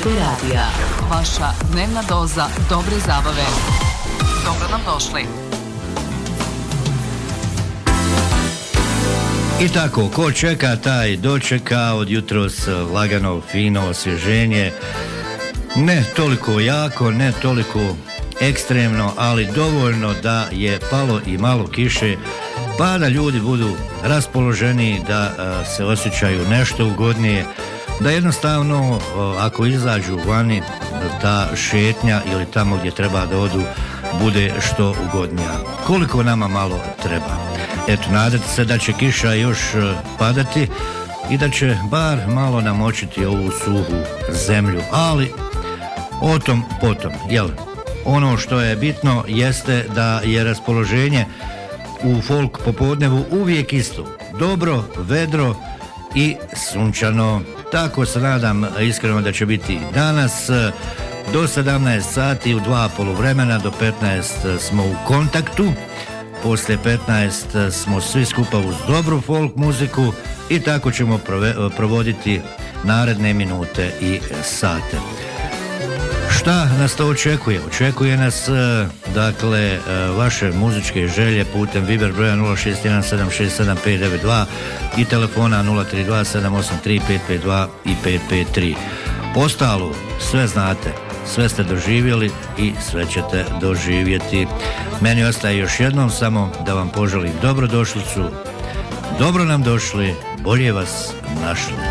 radija. Vaša dnevna doza dobre zabave. Dobro nam došli. I tako, ko čeka, taj dočeka. Od jutros lagano, fino osvježenje. Ne toliko jako, ne toliko ekstremno, ali dovoljno da je palo i malo kiše, pa da ljudi budu raspoloženiji, da se osjećaju nešto ugodnije, da jednostavno ako izađu vani, ta šetnja ili tamo gdje treba da odu bude što ugodnija. Koliko nama malo treba. Eto, nadate se da će kiša još padati i da će bar malo namočiti ovu suhu zemlju, ali o tom potom, jel? Ono što je bitno jeste da je raspoloženje u folk popodnevu uvijek isto. Dobro, vedro i sunčano. Tako se nadam iskreno da će biti danas. Do 17 sati u 2 poluvremena, do 15 smo u kontaktu. Poslije 15 smo svi skupa uz dobru folk muziku i tako ćemo provoditi naredne minute i sate. Šta nas to očekuje? Očekuje nas, dakle, vaše muzičke želje putem Viber broja 0617676592 i telefona 032-783-552 i 553. Ostalo, sve znate, sve ste doživjeli i sve ćete doživjeti. Meni ostaje još jednom samo da vam poželim dobrodošlicu, dobro nam došli, bolje vas našli.